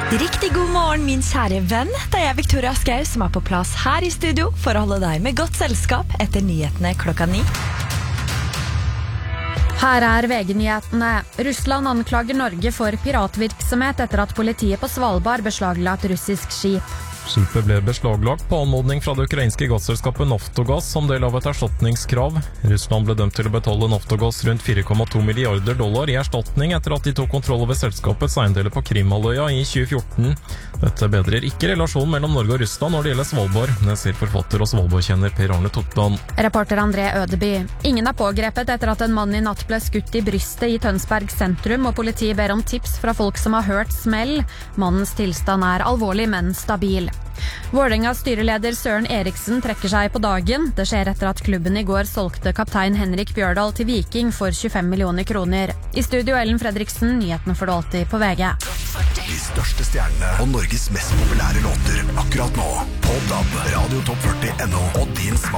Riktig god morgen, min kjære venn. Det er Victoria Skau som er på plass her i studio for å holde deg med godt selskap etter nyhetene klokka 9. Her er VG-nyhetene. Russland anklager Norge for piratvirksomhet etter at politiet på Svalbard beslagla et russisk skip. Skipet ble beslaglagt på anmodning fra det ukrainske gasselskapet Naftogaz som del av et erstatningskrav. Russland ble dømt til å betale Naftogaz rundt 4,2 milliarder dollar i erstatning etter at de tok kontroll over selskapets eiendeler på Krimhalvøya i 2014. Dette bedrer ikke relasjonen mellom Norge og Russland når det gjelder Svalbard. Det sier forfatter og Svalbard-kjenner Per Arne Totland. Reporter André Ødeby. Ingen er pågrepet etter at en mann i natt ble skutt i brystet i Tønsberg sentrum, og politiet ber om tips fra folk som har hørt smell. Mannens tilstand er alvorlig, men stabil. Vålerengas styreleder Søren Eriksen trekker seg på dagen. Det skjer etter at klubben i går solgte kaptein Henrik Bjørdal til Viking for 25 millioner kroner. I studio Ellen Fredriksen, nyhetene får du alltid på VG. De største stjernene og Norges mest populære låter akkurat nå. På DAB, Radio Top 40 NO og din smak.